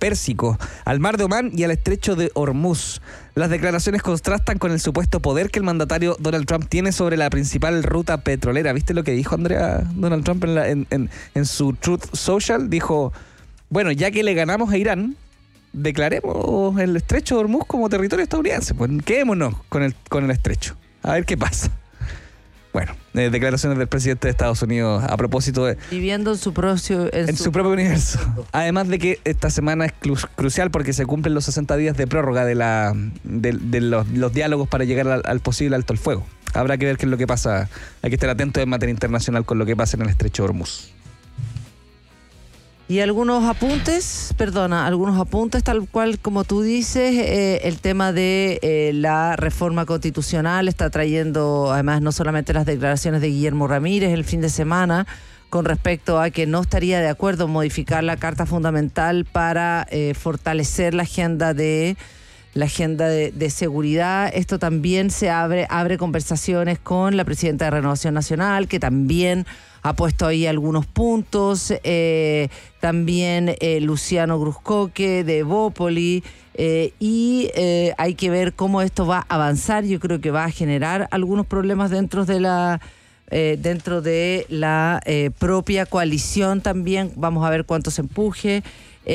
Pérsico, al Mar de Omán y al Estrecho de Hormuz. Las declaraciones contrastan con el supuesto poder que el mandatario Donald Trump tiene sobre la principal ruta petrolera. ¿Viste lo que dijo Donald Trump en su Truth Social? Dijo, bueno, ya que le ganamos a Irán, declaremos el Estrecho de Hormuz como territorio estadounidense. Pues quedémonos con el estrecho. A ver qué pasa. Bueno, declaraciones del presidente de Estados Unidos a propósito de... Viviendo en su propio universo. Además de que esta semana es crucial porque se cumplen los 60 días de prórroga de los diálogos para llegar al posible alto el fuego. Habrá que ver qué es lo que pasa. Hay que estar atentos en materia internacional con lo que pasa en el Estrecho de Hormuz. Y algunos apuntes tal cual como tú dices, el tema de la reforma constitucional está trayendo además no solamente las declaraciones de Guillermo Ramírez el fin de semana con respecto a que no estaría de acuerdo en modificar la Carta Fundamental para fortalecer la agenda de seguridad. Esto también se abre conversaciones con la presidenta de Renovación Nacional, que también ha puesto ahí algunos puntos, también Luciano Gruscoque de Evópoli, y hay que ver cómo esto va a avanzar. Yo creo que va a generar algunos problemas dentro de la propia coalición también. Vamos a ver cuánto se empuje.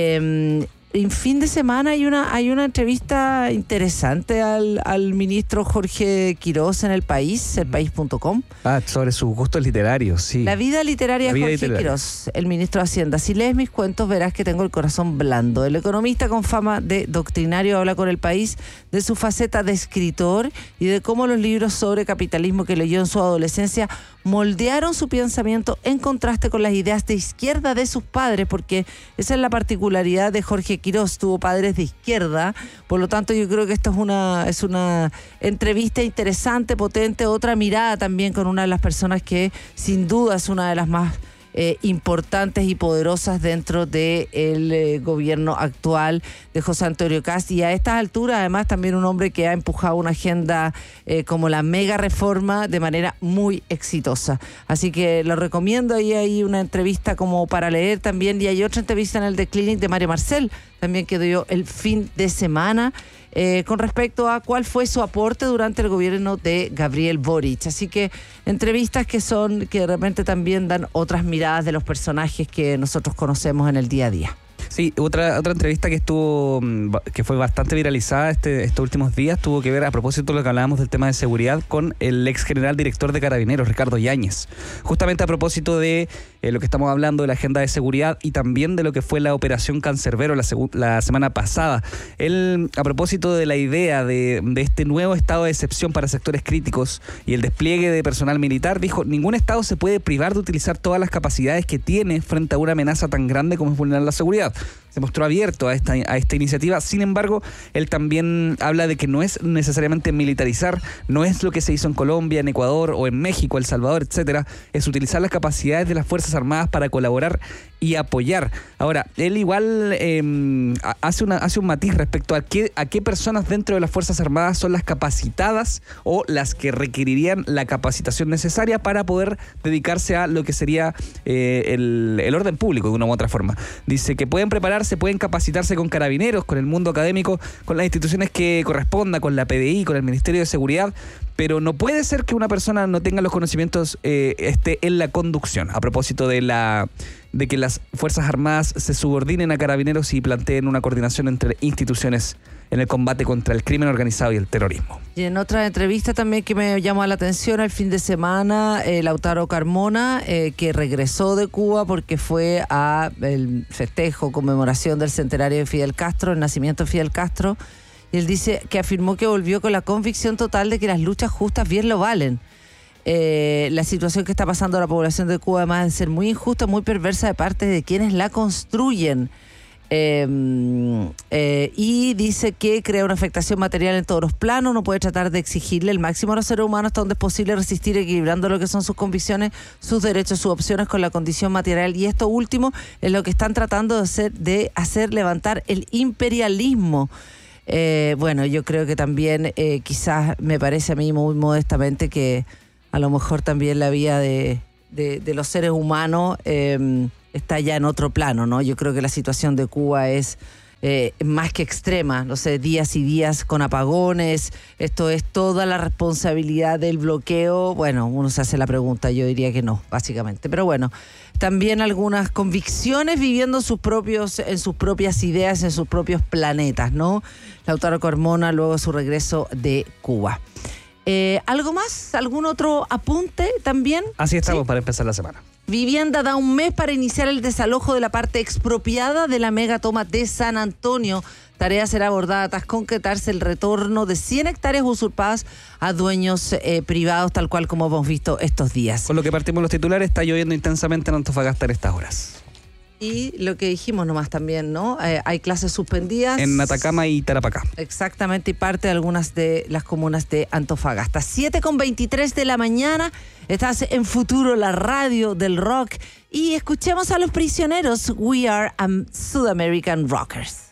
En fin de semana hay una entrevista interesante al ministro Jorge Quirós en El País, elpaís.com. Sobre sus gustos literarios, sí. La vida literaria de Jorge Quirós, el ministro de Hacienda. Si lees mis cuentos verás que tengo el corazón blando. El economista con fama de doctrinario habla con El País de su faceta de escritor y de cómo los libros sobre capitalismo que leyó en su adolescencia moldearon su pensamiento en contraste con las ideas de izquierda de sus padres, porque esa es la particularidad de Jorge Quirós, tuvo padres de izquierda, por lo tanto yo creo que esto es una entrevista interesante, potente, otra mirada también con una de las personas que sin duda es una de las más importantes y poderosas dentro del gobierno actual de José Antonio Kast, y a estas alturas además también un hombre que ha empujado una agenda como la mega reforma de manera muy exitosa. Así que lo recomiendo. Ahí hay una entrevista como para leer también, y hay otra entrevista en el The Clinic de Mario Marcel también que dio el fin de semana, con respecto a cuál fue su aporte durante el gobierno de Gabriel Boric. Así que entrevistas que de repente también dan otras miradas de los personajes que nosotros conocemos en el día a día. Sí, otra entrevista que fue bastante viralizada estos últimos días tuvo que ver, a propósito de lo que hablábamos del tema de seguridad, con el ex general director de Carabineros, Ricardo Yáñez. Justamente a propósito de lo que estamos hablando de la agenda de seguridad y también de lo que fue la operación Cancerbero la semana pasada. Él, a propósito de la idea de este nuevo estado de excepción para sectores críticos y el despliegue de personal militar, dijo: ningún estado se puede privar de utilizar todas las capacidades que tiene frente a una amenaza tan grande como es vulnerar la seguridad. Se mostró abierto a esta iniciativa. Sin embargo, él también habla de que no es necesariamente militarizar, no es lo que se hizo en Colombia, en Ecuador o en México, El Salvador, etcétera, es utilizar las capacidades de las Fuerzas Armadas para colaborar y apoyar. Ahora, él igual hace un matiz respecto a qué personas dentro de las Fuerzas Armadas son las capacitadas o las que requerirían la capacitación necesaria para poder dedicarse a lo que sería el orden público de una u otra forma. Dice que pueden prepararse, pueden capacitarse con Carabineros, con el mundo académico, con las instituciones que corresponda, con la PDI, con el Ministerio de Seguridad, pero no puede ser que una persona no tenga los conocimientos, esté en la conducción. A propósito de que las Fuerzas Armadas se subordinen a Carabineros y planteen una coordinación entre instituciones en el combate contra el crimen organizado y el terrorismo. Y en otra entrevista también que me llamó la atención el fin de semana, Lautaro Carmona, que regresó de Cuba porque fue a el festejo, conmemoración del centenario de Fidel Castro, el nacimiento de Fidel Castro, y él dice que afirmó que volvió con la convicción total de que las luchas justas bien lo valen. La situación que está pasando la población de Cuba, además de ser muy injusta, muy perversa de parte de quienes la construyen. Y dice que crea una afectación material en todos los planos. No puede tratar de exigirle el máximo a los seres humanos hasta donde es posible resistir, equilibrando lo que son sus convicciones, sus derechos, sus opciones con la condición material. Y esto último es lo que están tratando de hacer levantar el imperialismo. Bueno, yo creo que también quizás me parece a mí muy modestamente que a lo mejor también la vida de los seres humanos está ya en otro plano, ¿no? Yo creo que la situación de Cuba es más que extrema, no sé, días y días con apagones, esto es toda la responsabilidad del bloqueo. Bueno, uno se hace la pregunta, yo diría que no, básicamente, pero bueno, también algunas convicciones viviendo en sus propias ideas, en sus propios planetas, ¿no? Lautaro Carmona luego de su regreso de Cuba. ¿Algo más? ¿Algún otro apunte también? Así estamos, ¿Sí? para empezar la semana. Vivienda da un mes para iniciar el desalojo de la parte expropiada de la megatoma de San Antonio. Tarea será abordada tras concretarse el retorno de 100 hectáreas usurpadas a dueños privados, tal cual como hemos visto estos días. Con lo que partimos los titulares, está lloviendo intensamente en Antofagasta en estas horas. Y lo que dijimos nomás también, ¿no? Hay clases suspendidas. En Atacama y Tarapacá. Exactamente, y parte de algunas de las comunas de Antofagasta. 7:23 de la mañana, estás en Futuro, la radio del rock. Y escuchemos a Los Prisioneros, We Are South American Rockers.